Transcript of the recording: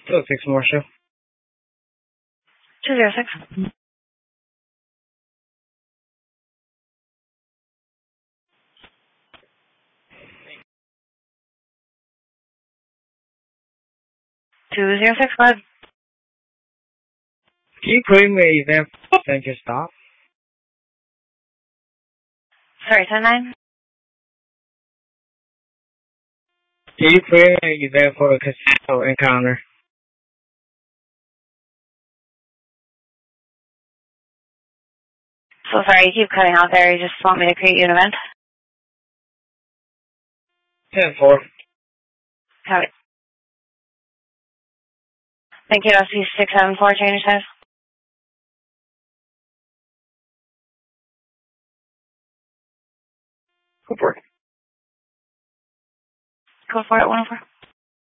So 6 more show. 206. 206, go ahead. Can you put me event center stop? Sorry, 10-9. Can you put me event for a casino encounter? So sorry, you keep cutting out there. You just want me to create you an event? 10-4. Copy. Thank you, LC674, change size. Go for it. Go for it, 104.